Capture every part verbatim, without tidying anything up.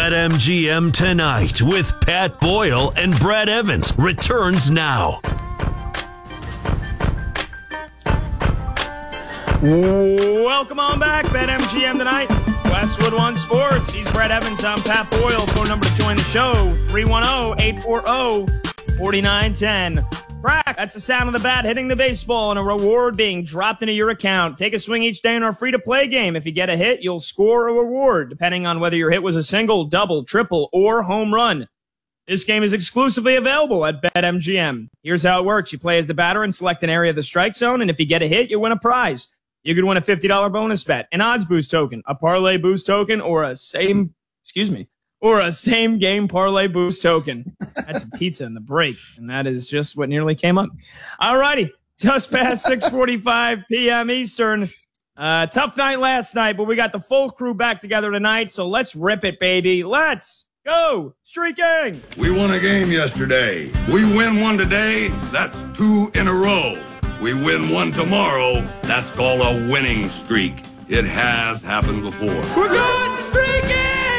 BetMGM Tonight with Pat Boyle and Brad Evans returns now. Welcome on back, BetMGM Tonight. Westwood One Sports. He's Brad Evans. I'm Pat Boyle. Phone number to join the show, three one zero, eight four zero, four nine one zero. Crack, that's the sound of the bat hitting the baseball and a reward being dropped into your account. Take a swing each day in our free-to-play game. If you get a hit, you'll score a reward, depending on whether your hit was a single, double, triple, or home run. This game is exclusively available at BetMGM. Here's how it works. You play as the batter and select an area of the strike zone, and if you get a hit, you win a prize. You could win a fifty dollars bonus bet, an odds boost token, a parlay boost token, or a same, excuse me, or a same game parlay boost token. That's a pizza in the break, and that is just what nearly came up. All righty, just past six forty-five p.m. Eastern. Uh, tough night last night, but we got the full crew back together tonight, so let's rip it, baby. Let's go streaking. We won a game yesterday. We win one today, that's two in a row. We win one tomorrow, that's called a winning streak. It has happened before. We're good streaking!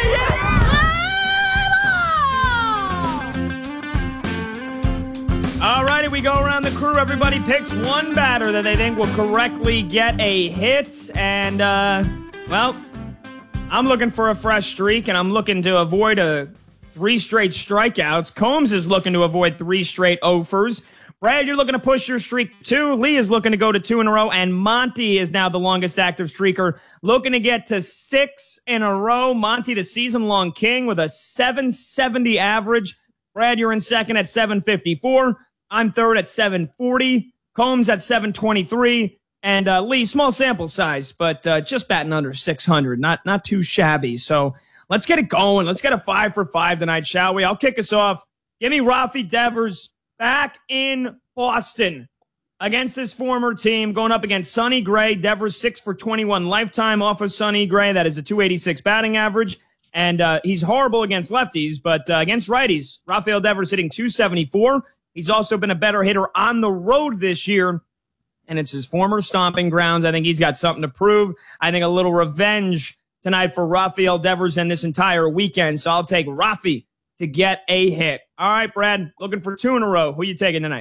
All righty, we go around the crew. Everybody picks one batter that they think will correctly get a hit. And, uh, well, I'm looking for a fresh streak, and I'm looking to avoid a three straight strikeouts. Combs is looking to avoid three straight offers. Brad, you're looking to push your streak to two. Lee is looking to go to two in a row. And Monty is now the longest active streaker, looking to get to six in a row. Monty, the season-long king, with a seven seventy average. Brad, you're in second at seven fifty-four. I'm third at seven forty. Combs at seven twenty-three. And uh, Lee, small sample size, but uh, just batting under six hundred. Not, not too shabby. So let's get it going. Let's get a five for five tonight, shall we? I'll kick us off. Give me Rafi Devers back in Boston against his former team, going up against Sonny Gray. Devers six for twenty-one lifetime off of Sonny Gray. That is a two eighty-six batting average. And uh, he's horrible against lefties, but uh, against righties, Rafael Devers hitting two seventy-four. He's also been a better hitter on the road this year, and it's his former stomping grounds. I think he's got something to prove. I think a little revenge tonight for Rafael Devers and this entire weekend. So I'll take Rafi to get a hit. All right, Brad, looking for two in a row. Who are you taking tonight?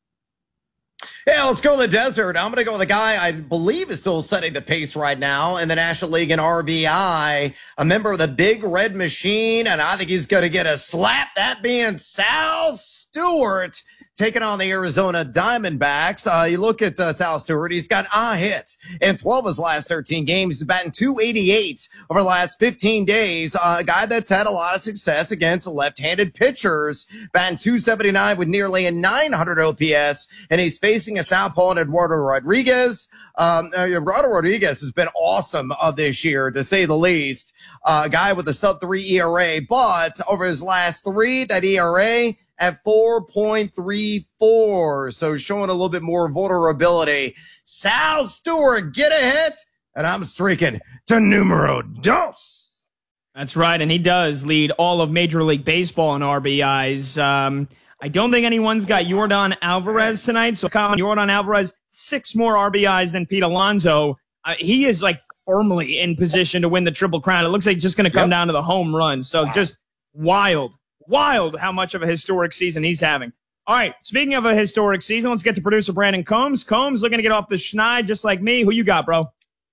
Yeah, let's go to the desert. I'm going to go with a guy I believe is still setting the pace right now in the National League in R B I, a member of the Big Red Machine, and I think he's going to get a slap, that being Sal Stewart, taking on the Arizona Diamondbacks. Uh, you look at uh, Sal Stewart, he's got a hit in twelve of his last thirteen games. He's batting two eighty-eight over the last fifteen days. Uh, a guy that's had a lot of success against left-handed pitchers, batting two seventy-nine with nearly a nine hundred O P S, and he's facing a southpaw in Eduardo Rodriguez. Um, uh, Eduardo Rodriguez has been awesome uh, this year, to say the least. Uh, a guy with a sub three E R A, but over his last three, that E R A at four point three four. So showing a little bit more vulnerability. Sal Stewart, get a hit, and I'm streaking to numero dos. That's right, and he does lead all of Major League Baseball in R B Is. Um, I don't think anyone's got Yordan Alvarez tonight, so Colin Yordan Alvarez, six more R B Is than Pete Alonso. Uh, he is like firmly in position to win the Triple Crown. It looks like it's just going to come yep. down to the home run. So wow. just wild. Wild how much of a historic season he's having. All right, speaking of a historic season, let's get to producer Brandon Combs. Combs looking to get off the schneid just like me. Who you got, bro?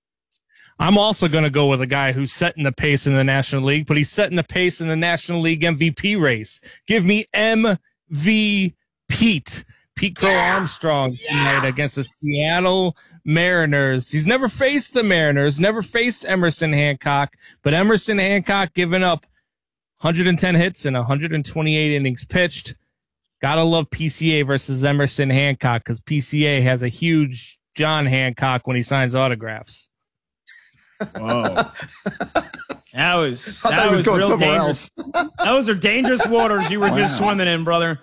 I'm also going to go with a guy who's setting the pace in the National League, but he's setting the pace in the National League M V P race. Give me M V Pete. Pete Crow yeah. Armstrong tonight yeah. against the Seattle Mariners. He's never faced the Mariners, never faced Emerson Hancock, but Emerson Hancock giving up one hundred ten hits and one hundred twenty-eight innings pitched. Gotta love P C A versus Emerson Hancock because P C A has a huge John Hancock when he signs autographs. Whoa. That was, I that was, was going real somewhere dangerous. else. Those are dangerous waters you were wow. just swimming in, brother.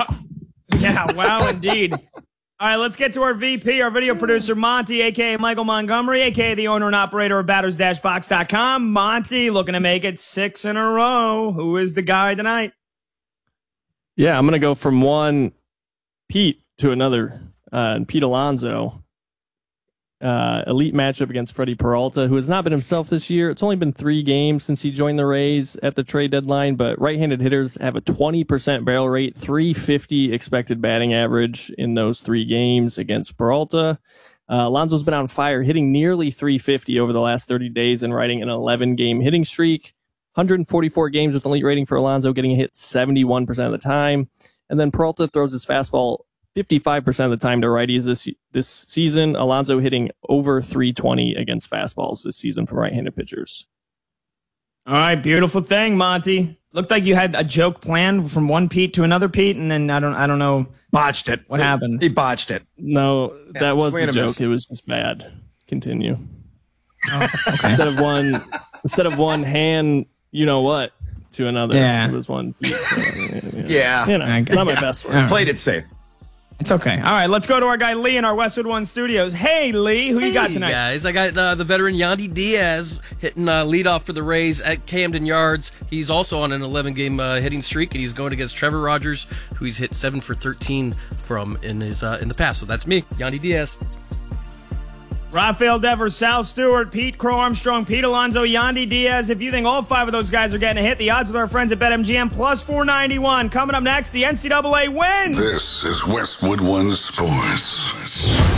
Yeah, wow, indeed. All right, let's get to our V P, our video producer, Monty, a k a. Michael Montgomery, a k a the owner and operator of batters dash box dot com. Monty looking to make it six in a row. Who is the guy tonight? Yeah, I'm going to go from one Pete to another, uh, Pete Alonso. Uh, elite matchup against Freddie Peralta, who has not been himself this year. It's only been three games since he joined the Rays at the trade deadline, but right-handed hitters have a twenty percent barrel rate, three fifty expected batting average in those three games against Peralta. Uh, Alonso's been on fire, hitting nearly three fifty over the last thirty days and riding an eleven-game hitting streak. one hundred forty-four games with an elite rating for Alonso, getting a hit seventy-one percent of the time. And then Peralta throws his fastball fifty-five percent of the time to righties this this season. Alonso hitting over three twenty against fastballs this season from right-handed pitchers. All right, beautiful thing, Monty. Looked like you had a joke planned from one Pete to another Pete, and then I don't I don't know Botched it. what happened. He botched it. No, Yeah, that was swing the and a joke. miss. It was just bad. Continue. Oh, okay. Instead of one, instead of one hand, you know what, to another. Yeah. It was one. Beat, so, Yeah. You know, I get- not my best work. All right. Played it safe. It's okay. All right, let's go to our guy Lee in our Westwood One studios. Hey, Lee, who you got Hey, tonight? guys, I got uh, the veteran Yandy Diaz hitting uh, leadoff for the Rays at Camden Yards. He's also on an eleven-game uh, hitting streak, and he's going against Trevor Rogers, who he's hit seven for thirteen from in his uh, in the past. So that's me, Yandy Diaz. Rafael Devers, Sal Stewart, Pete Crow Armstrong, Pete Alonso, Yandy Diaz. If you think all five of those guys are getting a hit, the odds with our friends at BetMGM plus four ninety-one. Coming up next, the N C double A wins. This is Westwood One Sports.